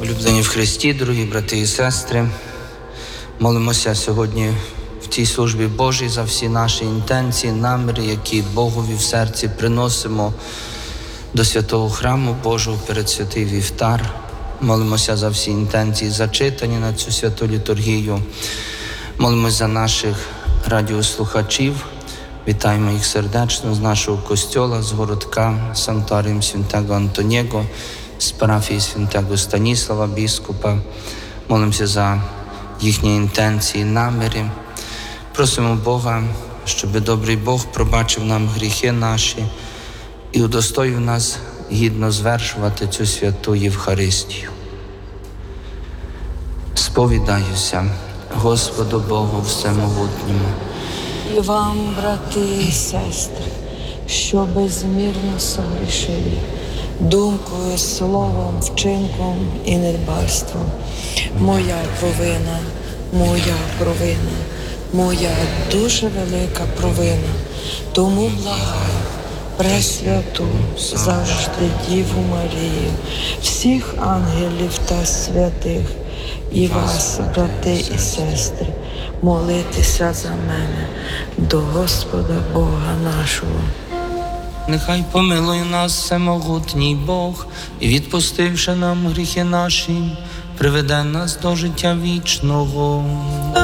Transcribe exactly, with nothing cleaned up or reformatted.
Улюблені в Христі, дорогі брати і сестри, молимося сьогодні в цій службі Божій за всі наші інтенції, наміри, які Богові в серці приносимо до святого храму Божого перед святий вівтар. Молимося за всі інтенції, зачитані на цю святу літургію. Молимося за наших радіослухачів. Вітаємо їх сердечно з нашого костьола, з городка Санктаріум Святого Антоніго, з парафії Святого Станіслава, біскупа. Молимося за їхні інтенції, наміри. Просимо Бога, щоб добрий Бог пробачив нам гріхи наші і удостоїв нас гідно звершувати цю святу Євхаристію. Сповідаюся Господу Богу Всемогутньому. І вам, брати і сестри, що безмірно согрішили думкою, словом, вчинком і недбальством. Моя провина, моя провина, моя дуже велика провина. Тому благаю Пресвяту, завжди Діву Марію, всіх ангелів та святих, і вас, брати і сестри, молитися за мене до Господа Бога нашого. Нехай помилує нас всемогутній Бог і, відпустивши нам гріхи наші, приведе нас до життя вічного.